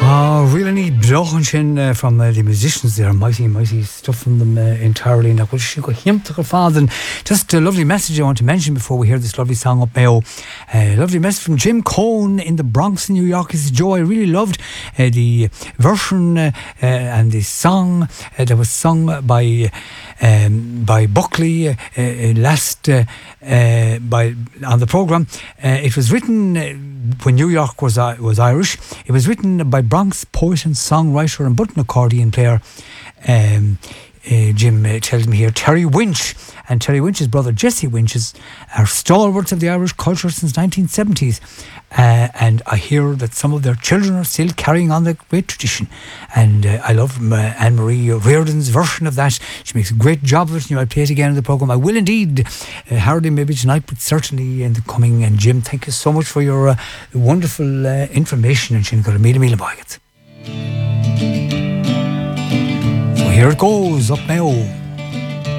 Really brochen from the musicians there, mighty stuff from them entirely. Now, just a lovely message I want to mention before we hear this lovely song up Mayo. Lovely message from Jim Cohn in the Bronx, New York. He says, Joe, I really loved the version and the song that was sung by Buckley on the programme. It was written when New York was Irish. It was written by Bronx poet and songwriter and button accordion player, Jim tells me here, Terry Winch. And Terry Winch's brother Jesse Winch are stalwarts of the Irish culture since 1970s. And I hear that some of their children are still carrying on the great tradition. And I love Anne-Marie Reardon's version of that. She makes a great job of it. I'll play it again in the programme. I will indeed. Hardly maybe tonight, but certainly in the coming. And Jim, thank you so much for your wonderful information. And she's got a meal So here it goes, up Mayo.